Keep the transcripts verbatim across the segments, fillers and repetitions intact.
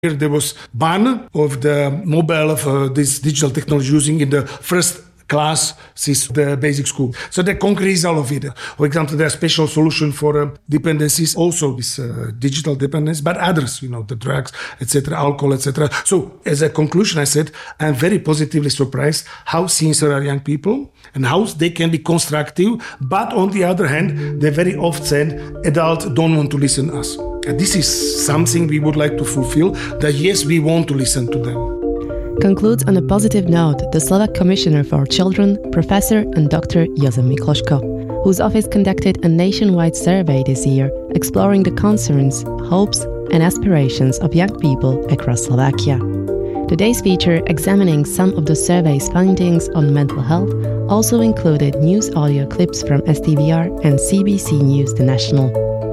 Here there was ban of the mobile of uh, this digital technology using in the first class is the basic school. So the concrete result of it. For example, there are special solution for uh, dependencies, also this uh, digital dependence, but others, you know, the drugs, et cetera, alcohol, et cetera. So as a conclusion, I said, I'm very positively surprised how sincere are young people and how they can be constructive. But on the other hand, they very often adults don't want to listen to us. And this is something we would like to fulfill, that yes, we want to listen to them. Concludes on a positive note the Slovak Commissioner for Children, Professor and Doctor Jozef Mikloško, whose office conducted a nationwide survey this year exploring the concerns, hopes and aspirations of young people across Slovakia. Today's feature, examining some of the survey's findings on mental health, also included news audio clips from S T V R and C B C News The National.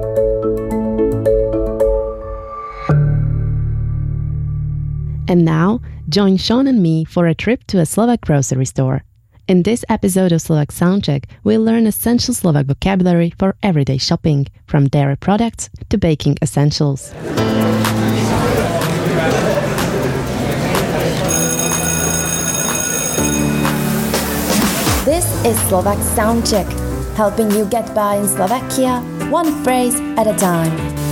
And now, join Sean and me for a trip to a Slovak grocery store. In this episode of Slovak Soundcheck, we'll learn essential Slovak vocabulary for everyday shopping, from dairy products to baking essentials. This is Slovak Soundcheck, helping you get by in Slovakia, one phrase at a time.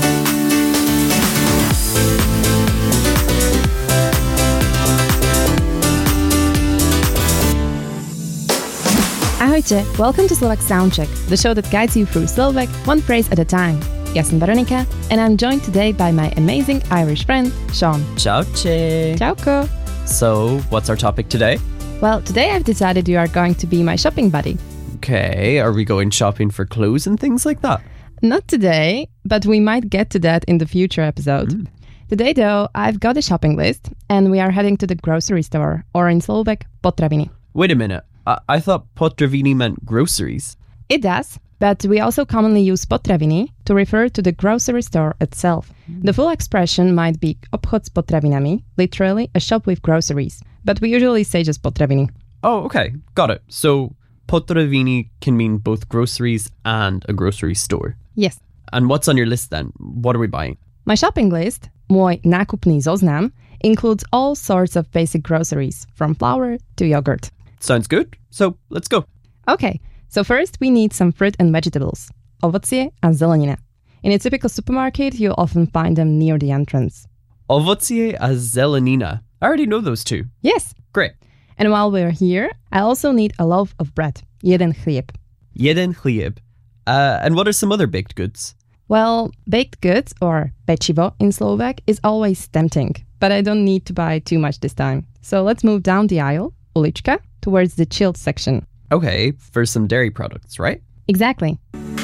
Ahojte, welcome to Slovak Soundcheck, the show that guides you through Slovak, one phrase at a time. Ja som Veronika, and I'm joined today by my amazing Irish friend, Sean. Čauče. Čauko. So, what's our topic today? Well, today I've decided you are going to be my shopping buddy. Okay, are we going shopping for clothes and things like that? Not today, but we might get to that in the future episode. Mm. Today, though, I've got a shopping list, and we are heading to the grocery store, or in Slovak, potraviny. Wait a minute. I thought potraviny meant groceries. It does, but we also commonly use potraviny to refer to the grocery store itself. The full expression might be obchod s potravinami, literally a shop with groceries, but we usually say just potraviny. Oh, okay. Got it. So potraviny can mean both groceries and a grocery store. Yes. And what's on your list then? What are we buying? My shopping list, môj nákupný zoznam, includes all sorts of basic groceries, from flour to yogurt. Sounds good. So, let's go. Okay, so first we need some fruit and vegetables. Ovocie a zelenina. In a typical supermarket, you'll often find them near the entrance. Ovocie a zelenina. I already know those two. Yes. Great. And while we're here, I also need a loaf of bread. Jeden chlieb. Jeden chlieb. Uh, and what are some other baked goods? Well, baked goods, or pečivo in Slovak, is always tempting, but I don't need to buy too much this time. So let's move down the aisle, ulička, towards the chilled section. Okay, for some dairy products, right? Exactly.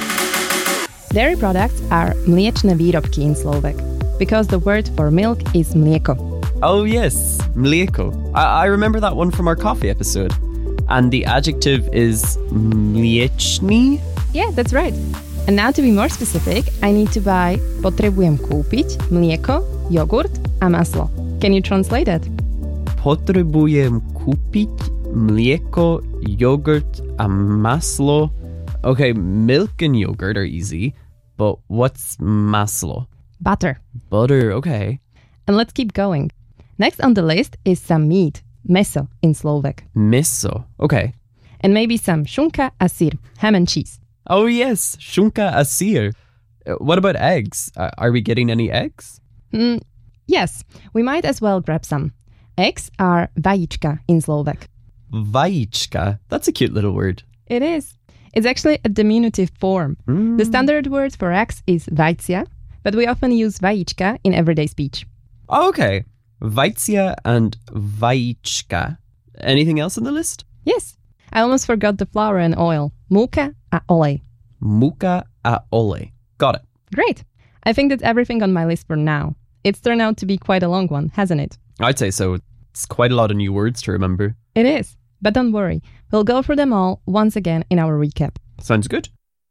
Dairy products are mliečne výrobky in Slovak, because the word for milk is mlieko. Oh yes, mlieko. I, I remember that one from our coffee episode. And the adjective is mliečný? Yeah, that's right. And now to be more specific, I need to buy potrebujem kúpiť mlieko, jogurt a maslo. Can you translate it? Potrebujem kúpiť mlieko, yogurt a maslo. Okay, milk and yogurt are easy, but what's maslo? Butter. Butter, okay. And let's keep going. Next on the list is some meat, meso in Slovak. Meso, okay. And maybe some šunka a sír, ham and cheese. Oh yes, šunka a sír. Uh, what about eggs? Uh, are we getting any eggs? Mm, yes, we might as well grab some. Eggs are vajíčka in Slovak. Vajíčka? That's a cute little word. It is. It's actually a diminutive form. Mm. The standard word for eggs is vajcia, but we often use vajíčka in everyday speech. Oh, okay. Vajcia and vajíčka. Anything else on the list? Yes. I almost forgot the flour and oil. Múka a olej. Múka a olej. Got it. Great. I think that's everything on my list for now. It's turned out to be quite a long one, hasn't it? I'd say so. It's quite a lot of new words to remember. It is. But don't worry. We'll go through them all once again in our recap. Sounds good.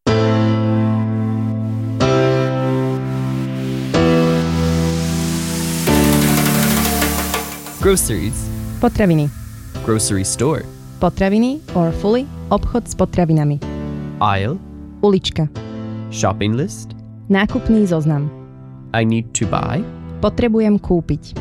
Groceries. Potraviny. Grocery store. Potraviny, or fully, obchod s potravinami. Aisle. Ulička. Shopping list. Nákupný zoznam. I need to buy. Potrebujem kúpiť.